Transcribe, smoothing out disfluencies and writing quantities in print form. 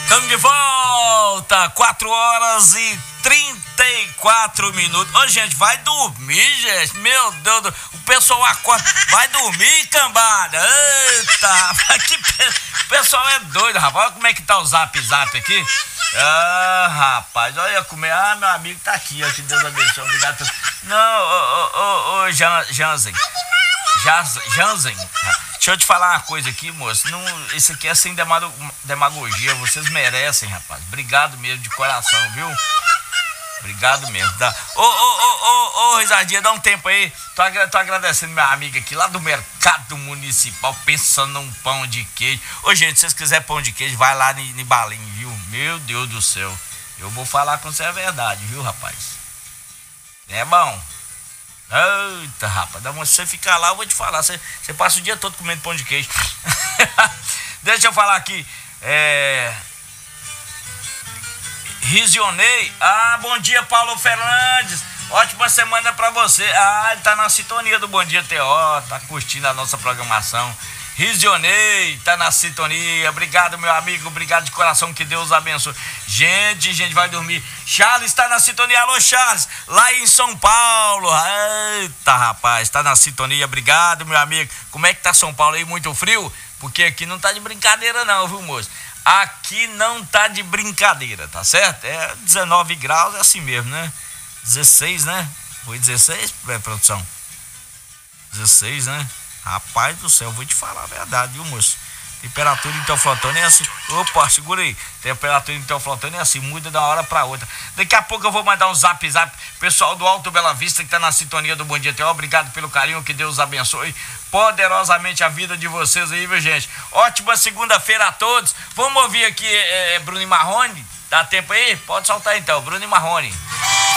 Estamos de volta, 4h34. Ô, gente, vai dormir, gente. Meu Deus, o pessoal acorda. Vai dormir, cambada. Eita, o pessoal é doido, rapaz. Olha como é que tá o zap aqui. Ah, rapaz, olha como é. Ah, meu amigo tá aqui, ó. Que Deus abençoe. Obrigado. Não, ô, Jansen. Deixa eu te falar uma coisa aqui, moço. Não, isso aqui é sem demagogia. Vocês merecem, rapaz. Obrigado mesmo, de coração, viu? Obrigado mesmo. Tá? Ô, Risadinha, dá um tempo aí. Tô agradecendo minha amiga aqui lá do Mercado Municipal, pensando num pão de queijo. Ô, gente, se vocês quiserem pão de queijo, vai lá em Balim, viu? Meu Deus do céu. Eu vou falar com você a verdade, viu, rapaz? É bom. Eita, rapaz, se você ficar lá, eu vou te falar. Você passa o dia todo comendo pão de queijo. Deixa eu falar aqui. Risionei. Ah, bom dia, Paulo Fernandes. Ótima semana pra você. Ah, ele tá na sintonia do Bom Dia TO, tá curtindo a nossa programação. Risionei, tá na sintonia. Obrigado, meu amigo. Obrigado de coração. Que Deus abençoe. Gente, vai dormir. Charles tá na sintonia. Alô, Charles, lá em São Paulo. Eita, rapaz, tá na sintonia. Obrigado, meu amigo. Como é que tá São Paulo aí? Muito frio? Porque aqui não tá de brincadeira não, viu, moço? Aqui não tá de brincadeira, tá certo? É 19 graus, é assim mesmo, né? 16, né? Foi 16, produção? 16, né? Rapaz do céu, eu vou te falar a verdade, viu, moço? Temperatura em Teoflotone é assim. Opa, segura aí. Temperatura em Teoflotone é assim, muda de uma hora pra outra. Daqui a pouco eu vou mandar um zap. Pessoal do Alto Bela Vista que tá na sintonia do Bom Dia TO, obrigado pelo carinho, que Deus abençoe poderosamente a vida de vocês aí, viu, gente? Ótima segunda-feira a todos. Vamos ouvir aqui Bruno e Marrone? Dá tempo aí? Pode soltar então, Bruno e Marrone.